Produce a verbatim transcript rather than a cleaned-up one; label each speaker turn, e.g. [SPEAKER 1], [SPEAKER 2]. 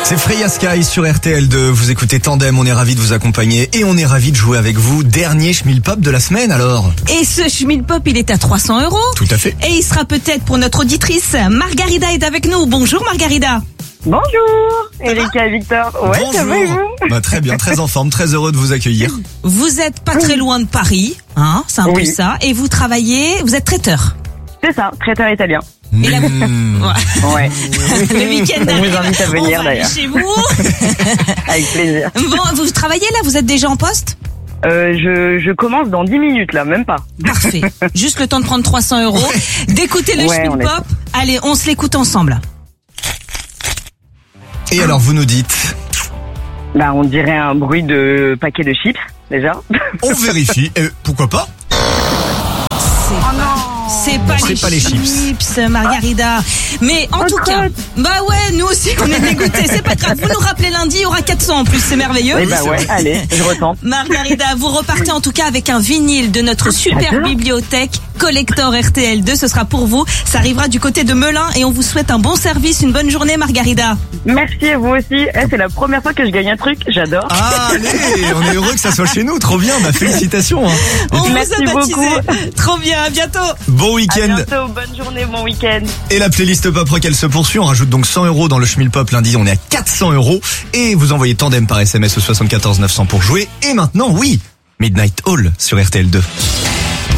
[SPEAKER 1] C'est Freya Sky sur R T L deux. Vous écoutez Tandem, on est ravis de vous accompagner et on est ravis de jouer avec vous. Dernier Schmilpop de la semaine alors.
[SPEAKER 2] Et ce Schmilpop, il est à trois cents euros.
[SPEAKER 1] Tout à fait.
[SPEAKER 2] Et il sera peut-être pour notre auditrice. Margarida est avec nous. Bonjour Margarida.
[SPEAKER 3] Bonjour, Erika et Victor. Ouais,
[SPEAKER 1] Bonjour.
[SPEAKER 3] ça va et vous?
[SPEAKER 1] Bah, très bien, très en forme, très heureux de vous accueillir.
[SPEAKER 2] Vous êtes pas très loin de Paris, hein, c'est un
[SPEAKER 3] Oui.
[SPEAKER 2] peu ça. Et vous travaillez, vous êtes traiteur.
[SPEAKER 3] C'est ça, traiteur italien.
[SPEAKER 2] Et là, vous-
[SPEAKER 1] Mmh.
[SPEAKER 2] Ouais.
[SPEAKER 3] Ouais,
[SPEAKER 2] Le week-end
[SPEAKER 3] On vous
[SPEAKER 2] arrive.
[SPEAKER 3] invite à venir,
[SPEAKER 2] On va aller
[SPEAKER 3] d'ailleurs.
[SPEAKER 2] chez vous.
[SPEAKER 3] avec plaisir.
[SPEAKER 2] Bon, vous travaillez là, vous êtes déjà en poste?
[SPEAKER 3] Euh, je, je commence dans dix minutes là, même pas.
[SPEAKER 2] Parfait. Juste le temps de prendre trois cents euros, d'écouter le
[SPEAKER 3] Ouais, on est-
[SPEAKER 2] Schmilpop. Allez, on se l'écoute ensemble.
[SPEAKER 1] Et alors vous nous dites,
[SPEAKER 3] Bah, on dirait un bruit de paquet de chips, déjà.
[SPEAKER 1] on vérifie, et pourquoi pas?
[SPEAKER 2] C'est pas, c'est pas,
[SPEAKER 1] C'est
[SPEAKER 2] les,
[SPEAKER 1] pas les
[SPEAKER 2] chips, Margarida. Mais en
[SPEAKER 3] Oh,
[SPEAKER 2] tout cas,
[SPEAKER 3] crotte.
[SPEAKER 2] bah ouais, nous aussi on est dégoûtés. C'est pas grave. Vous nous rappelez lundi, il y aura quatre cents en plus, c'est merveilleux.
[SPEAKER 3] Eh bah ouais, allez, je retente.
[SPEAKER 2] Margarida, vous repartez en tout cas avec un vinyle de notre super
[SPEAKER 3] J'adore.
[SPEAKER 2] bibliothèque Collector R T L deux. Ce sera pour vous. Ça arrivera du côté de Melun et on vous souhaite un bon service, une bonne journée, Margarida.
[SPEAKER 3] Merci à vous aussi. Eh, c'est la première fois que je gagne un truc, j'adore.
[SPEAKER 1] Ah, allez, on est heureux que ça soit chez nous, trop bien, bah félicitations. Hein.
[SPEAKER 2] On vous
[SPEAKER 3] Merci
[SPEAKER 2] a baptisé.
[SPEAKER 3] beaucoup.
[SPEAKER 2] Trop bien, à bientôt.
[SPEAKER 1] Bon
[SPEAKER 3] À
[SPEAKER 1] week-end.
[SPEAKER 3] bientôt, bonne journée, bon week-end.
[SPEAKER 1] Et la playlist Pop Rock, elle se poursuit. On rajoute donc cent euros dans le Schmilpop lundi. On est à quatre cents euros. Et vous envoyez Tandem par S M S au soixante-quatorze neuf cents pour jouer. Et maintenant, oui, Midnight Hall sur R T L deux.